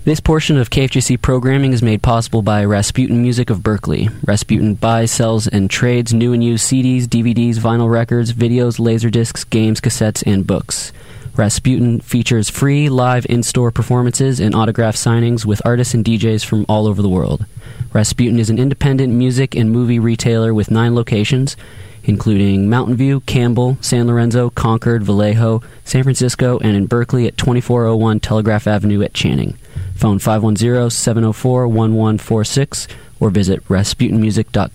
This portion of KFGC programming is made possible by Rasputin Music of Berkeley. Rasputin buys, sells, and trades new and used CDs, DVDs, vinyl records, videos, laserdiscs, games, cassettes, and books. Rasputin features free live in-store performances and autograph signings with artists and DJs from all over the world. Rasputin is an independent music and movie retailer with 9 locations, including Mountain View, Campbell, San Lorenzo, Concord, Vallejo, San Francisco, and in Berkeley at 2401 Telegraph Avenue at Channing. Phone 510-704-1146 or visit RasputinMusic.com.